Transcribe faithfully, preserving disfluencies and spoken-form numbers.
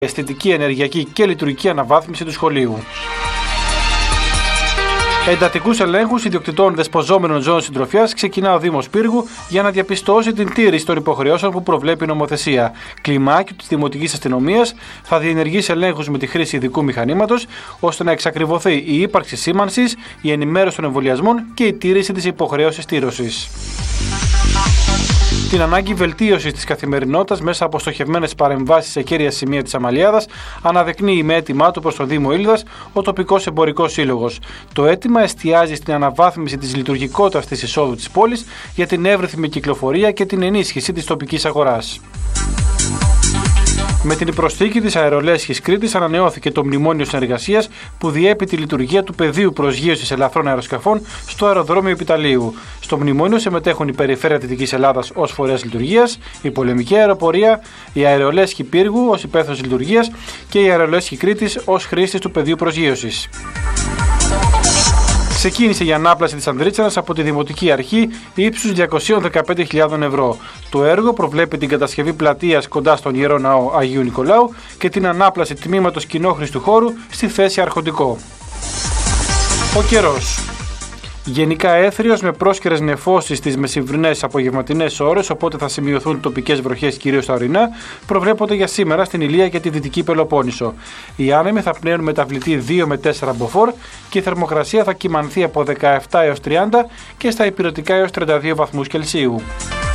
αισθητική, ενεργειακή και λειτουργική αναβάθμιση του σχολείου. Εντατικούς ελέγχους ιδιοκτητών δεσποζόμενων ζώων συντροφιάς ξεκινά ο Δήμος Πύργου για να διαπιστώσει την τήρηση των υποχρεώσεων που προβλέπει η νομοθεσία. Κλιμάκιο της Δημοτικής Αστυνομίας θα διενεργήσει ελέγχους με τη χρήση ειδικού μηχανήματος ώστε να εξακριβωθεί η ύπαρξη σήμανσης, η ενημέρωση των εμβολιασμών και η τήρηση της υποχρέωσης τήρωσης. Την ανάγκη βελτίωσης της καθημερινότητας μέσα από στοχευμένες παρεμβάσεις σε κέρια σημεία της Αμαλιάδας αναδεικνύει με αίτημά του προς τον Δήμο Ήλδας ο τοπικός εμπορικός σύλλογος. Το αίτημα εστιάζει στην αναβάθμιση της λειτουργικότητας της εισόδου της πόλης για την εύρυθμη κυκλοφορία και την ενίσχυση της τοπικής αγοράς. Με την προσθήκη της αερολέσχης Κρήτης ανανεώθηκε το μνημόνιο συνεργασίας που διέπει τη λειτουργία του πεδίου προσγείωσης ελαφρών αεροσκαφών στο αεροδρόμιο Επιταλείου. Στο μνημόνιο συμμετέχουν η Περιφέρεια Δυτικής Ελλάδας ως φορέας λειτουργίας, η Πολεμική Αεροπορία, η Αερολέσχη Πύργου ως υπεύθυνος λειτουργίας και η Αερολέσχη Κρήτης ως χρήστης του πεδίου προσγείωσης. Ξεκίνησε η ανάπλαση της Ανδρίτσανας από τη Δημοτική Αρχή ύψους διακόσιες δεκαπέντε χιλιάδες ευρώ. Το έργο προβλέπει την κατασκευή πλατείας κοντά στον Ιερό Ναό Αγίου Νικολάου και την ανάπλαση τμήματος κοινόχρηστου χώρου στη θέση αρχοντικό. Ο καιρός. Γενικά έθριος με πρόσκαιρες νεφώσεις στις μεσημβρινές απογευματινές ώρες, οπότε θα σημειωθούν τοπικές βροχές κυρίως στα ορεινά, προβλέπονται για σήμερα στην Ηλία και τη Δυτική Πελοπόννησο. Οι άνεμοι θα πνέουν μεταβλητή δύο με τέσσερα μποφόρ και η θερμοκρασία θα κυμανθεί από δεκαεπτά έως τριάντα και στα ηπειρωτικά έως τριάντα δύο βαθμούς Κελσίου.